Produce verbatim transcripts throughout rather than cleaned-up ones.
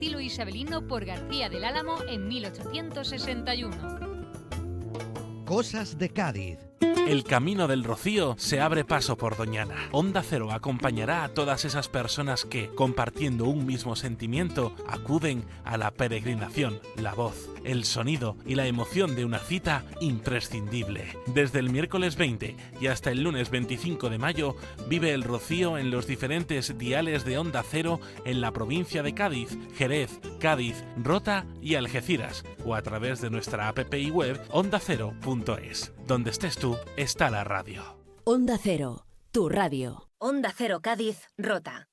estilo isabelino por García del Álamo en mil ochocientos sesenta y uno. Cosas de Cádiz. El camino del Rocío se abre paso por Doñana. Onda Cero acompañará a todas esas personas que, compartiendo un mismo sentimiento, acuden a la peregrinación, la voz, el sonido y la emoción de una cita imprescindible. Desde el miércoles veinte y hasta el lunes veinticinco de mayo, vive el Rocío en los diferentes diales de Onda Cero en la provincia de Cádiz, Jerez, Cádiz, Rota y Algeciras, o a través de nuestra app y web onda cero punto es. Donde estés tú, está la radio. Onda Cero, tu radio. Onda Cero Cádiz, Rota.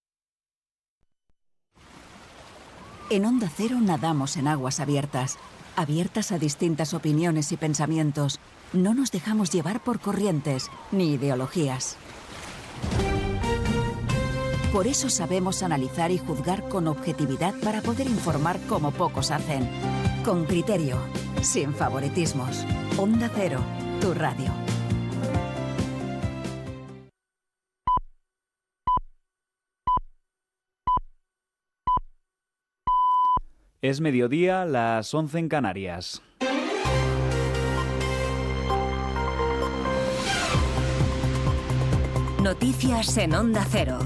En Onda Cero nadamos en aguas abiertas, abiertas a distintas opiniones y pensamientos. No nos dejamos llevar por corrientes ni ideologías. Por eso sabemos analizar y juzgar con objetividad para poder informar como pocos hacen. Con criterio, sin favoritismos. Onda Cero, tu radio. Es mediodía, las once en Canarias. Noticias en Onda Cero.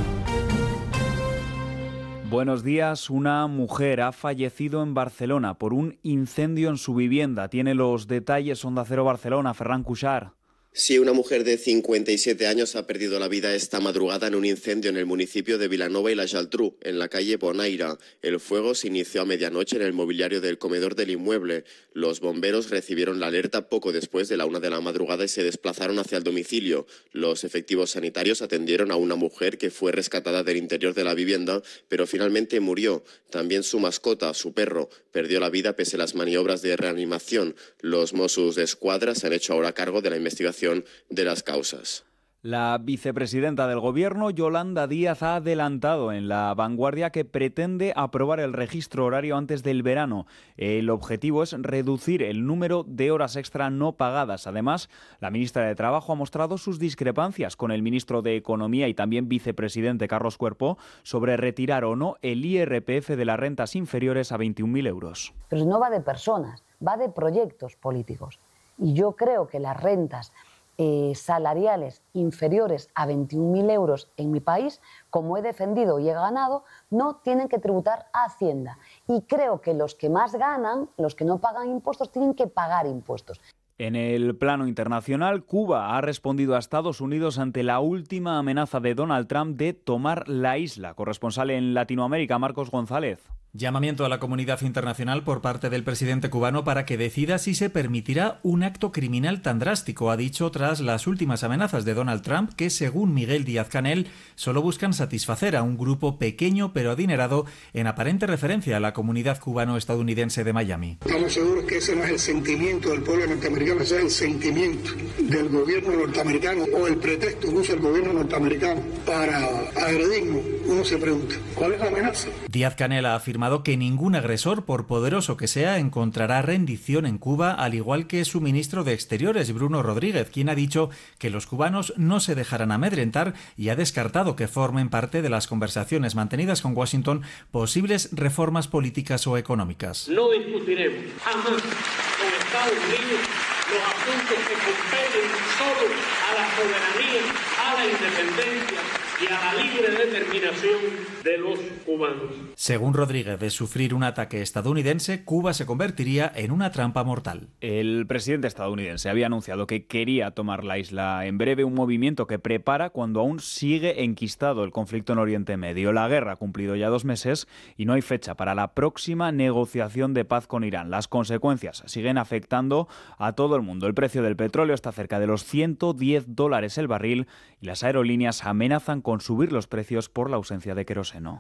Buenos días. Una mujer ha fallecido en Barcelona por un incendio en su vivienda. Tiene los detalles Onda Cero Barcelona, Ferran Cuixart. Sí, una mujer de cincuenta y siete años ha perdido la vida esta madrugada en un incendio en el municipio de Vilanova y la Geltrú, en la calle Bonaire. El fuego se inició a medianoche en el mobiliario del comedor del inmueble. Los bomberos recibieron la alerta poco después de la una de la madrugada y se desplazaron hacia el domicilio. Los efectivos sanitarios atendieron a una mujer que fue rescatada del interior de la vivienda, pero finalmente murió. También su mascota, su perro, perdió la vida pese a las maniobras de reanimación. Los Mossos d'Esquadra se han hecho ahora cargo de la investigación de las causas. La vicepresidenta del Gobierno, Yolanda Díaz, ha adelantado en La Vanguardia que pretende aprobar el registro horario antes del verano. El objetivo es reducir el número de horas extra no pagadas. Además, la ministra de Trabajo ha mostrado sus discrepancias con el ministro de Economía y también vicepresidente Carlos Cuerpo sobre retirar o no el I R P F de las rentas inferiores a veintiún mil euros. Pero no va de personas, va de proyectos políticos. Y yo creo que las rentas Eh, salariales inferiores a veintiún mil euros en mi país, como he defendido y he ganado, no tienen que tributar a Hacienda. Y creo que los que más ganan, los que no pagan impuestos, tienen que pagar impuestos. En el plano internacional, Cuba ha respondido a Estados Unidos ante la última amenaza de Donald Trump de tomar la isla. Corresponsal en Latinoamérica, Marcos González. Llamamiento a la comunidad internacional por parte del presidente cubano para que decida si se permitirá un acto criminal tan drástico, ha dicho tras las últimas amenazas de Donald Trump que, según Miguel Díaz-Canel, solo buscan satisfacer a un grupo pequeño pero adinerado en aparente referencia a la comunidad cubano-estadounidense de Miami. Estamos seguros que ese no es el sentimiento del pueblo norteamericano, ese es el sentimiento del gobierno norteamericano o el pretexto que usa el gobierno norteamericano para agredirnos. Uno se pregunta, ¿cuál es la amenaza? Díaz-Canel ha afirmado que ningún agresor, por poderoso que sea, encontrará rendición en Cuba, al igual que su ministro de Exteriores, Bruno Rodríguez, quien ha dicho que los cubanos no se dejarán amedrentar y ha descartado que formen parte de las conversaciones mantenidas con Washington posibles reformas políticas o económicas. No discutiremos jamás con Estados Unidos los asuntos que competen solo a la soberanía, a la independencia y a la libre determinación de los cubanos. Según Rodríguez, de sufrir un ataque estadounidense, Cuba se convertiría en una trampa mortal. El presidente estadounidense había anunciado que quería tomar la isla en breve, un movimiento que prepara cuando aún sigue enquistado el conflicto en Oriente Medio. La guerra ha cumplido ya dos meses y no hay fecha para la próxima negociación de paz con Irán. Las consecuencias siguen afectando a todo el mundo. El precio del petróleo está cerca de los ciento diez dólares el barril y las aerolíneas amenazan con subir los precios por la ausencia de queroseno.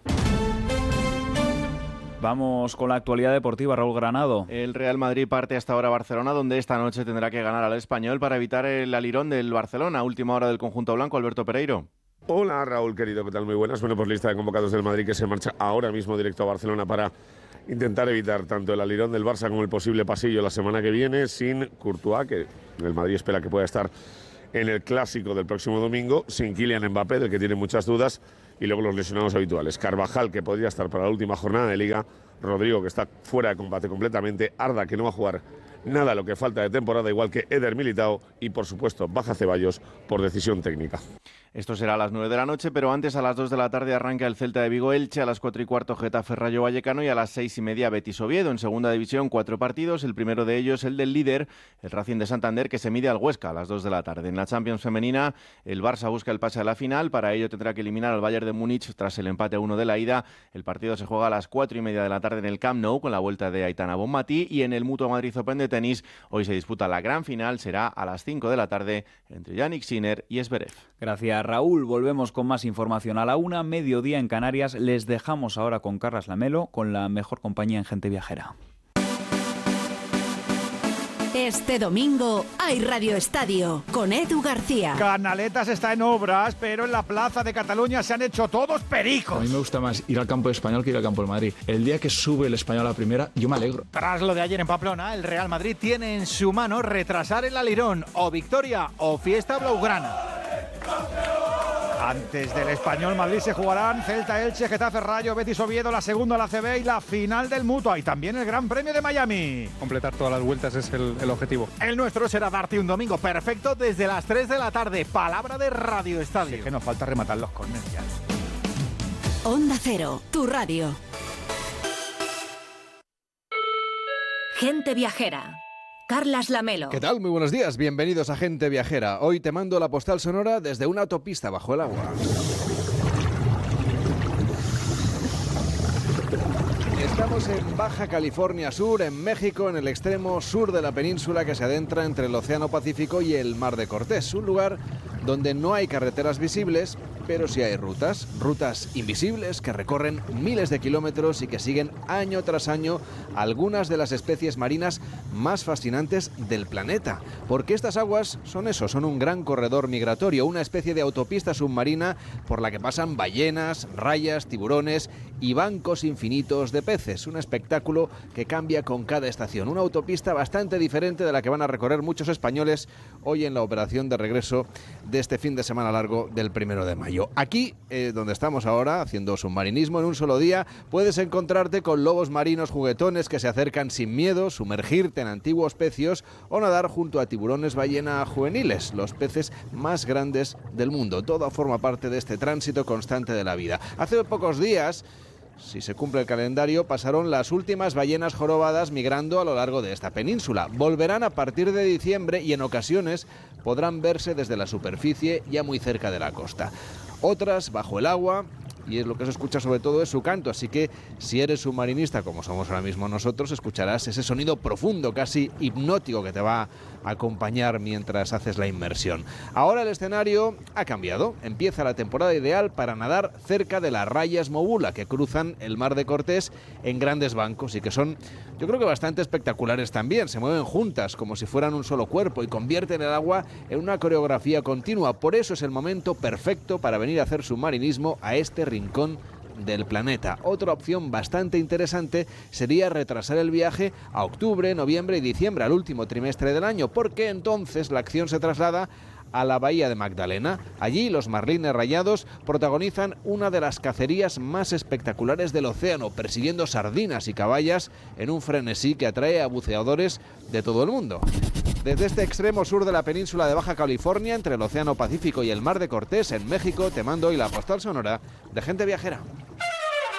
Vamos con la actualidad deportiva, Raúl Granado. El Real Madrid parte hasta ahora a Barcelona, donde esta noche tendrá que ganar al Español para evitar el alirón del Barcelona. Última hora del conjunto blanco, Alberto Pereiro. Hola Raúl, querido, ¿qué tal? Muy buenas. Bueno, pues lista de convocados del Madrid que se marcha ahora mismo directo a Barcelona para intentar evitar tanto el alirón del Barça como el posible pasillo la semana que viene, sin Courtois, que el Madrid espera que pueda estar en el clásico del próximo domingo, sin Kylian Mbappé, del que tiene muchas dudas, y luego los lesionados habituales. Carvajal, que podría estar para la última jornada de Liga, Rodrigo, que está fuera de combate completamente, Arda, que no va a jugar nada lo que falta de temporada, igual que Eder Militao, y por supuesto baja Ceballos por decisión técnica. Esto será a las nueve de la noche, pero antes a las dos de la tarde arranca el Celta de Vigo Elche, a las cuatro y cuarto Getafe Rayo Vallecano y a las seis y media Betis Oviedo. En segunda división, cuatro partidos, el primero de ellos el del líder, el Racing de Santander, que se mide al Huesca a las dos de la tarde. En la Champions femenina, el Barça busca el pase a la final, para ello tendrá que eliminar al Bayern de Múnich tras el empate a uno de la ida. El partido se juega a las cuatro y media de la tarde en el Camp Nou con la vuelta de Aitana Bonmatí, y en el Mutua Madrid Open de tenis hoy se disputa la gran final, será a las cinco de la tarde entre Jannik Sinner y Zverev. Gracias, Raúl. Volvemos con más información a la una, mediodía en Canarias. Les dejamos ahora con Carlas Lamelo, con la mejor compañía en Gente Viajera. Este domingo hay Radio Estadio con Edu García. Canaletas está en obras, pero en la Plaza de Cataluña se han hecho todos pericos. A mí me gusta más ir al campo de Español que ir al campo del Madrid. El día que sube el Español a la primera, yo me alegro. Tras lo de ayer en Pamplona, el Real Madrid tiene en su mano retrasar el Alirón, o victoria o fiesta blaugrana. Antes del Español Madrid se jugarán Celta, Elche, Getafe, Rayo, Betis, Oviedo, la segunda la A C B y la final del Mutua, y también el Gran Premio de Miami. Completar todas las vueltas es el, el objetivo. El nuestro será darte un domingo perfecto desde las tres de la tarde. Palabra de Radio Estadio. Sí, que nos falta rematar los córneres ya. Onda Cero, tu radio. Gente Viajera. Carlas Lamelo. ¿Qué tal? Muy buenos días. Bienvenidos a Gente Viajera. Hoy te mando la postal sonora desde una autopista bajo el agua. Estamos en Baja California Sur, en México, en el extremo sur de la península que se adentra entre el Océano Pacífico y el Mar de Cortés. Un lugar donde no hay carreteras visibles, pero sí hay rutas, rutas invisibles que recorren miles de kilómetros y que siguen año tras año algunas de las especies marinas más fascinantes del planeta. Porque estas aguas son eso, son un gran corredor migratorio, una especie de autopista submarina por la que pasan ballenas, rayas, tiburones y bancos infinitos de peces. Un espectáculo que cambia con cada estación. Una autopista bastante diferente de la que van a recorrer muchos españoles hoy en la operación de regreso de este fin de semana largo del primero de mayo. Aquí, eh, donde estamos ahora, haciendo submarinismo en un solo día, puedes encontrarte con lobos marinos juguetones que se acercan sin miedo, sumergirte en antiguos pecios o nadar junto a tiburones ballena juveniles, los peces más grandes del mundo. Todo forma parte de este tránsito constante de la vida. Hace pocos días, si se cumple el calendario, pasaron las últimas ballenas jorobadas migrando a lo largo de esta península. Volverán a partir de diciembre y en ocasiones podrán verse desde la superficie ya muy cerca de la costa. Otras bajo el agua, y es lo que se escucha sobre todo es su canto, así que si eres submarinista como somos ahora mismo nosotros, escucharás ese sonido profundo, casi hipnótico, que te va a acompañar mientras haces la inmersión. Ahora el escenario ha cambiado, empieza la temporada ideal para nadar cerca de las rayas Mobula, que cruzan el Mar de Cortés en grandes bancos y que son, yo creo que bastante espectaculares también. Se mueven juntas como si fueran un solo cuerpo y convierten el agua en una coreografía continua. Por eso es el momento perfecto para venir a hacer submarinismo a este rincón del planeta. Otra opción bastante interesante sería retrasar el viaje a octubre, noviembre y diciembre, al último trimestre del año, porque entonces la acción se traslada a la bahía de Magdalena. Allí los marlines rayados protagonizan una de las cacerías más espectaculares del océano, persiguiendo sardinas y caballas en un frenesí que atrae a buceadores de todo el mundo. Desde este extremo sur de la península de Baja California, entre el Océano Pacífico y el Mar de Cortés, en México, te mando hoy la postal sonora de Gente Viajera.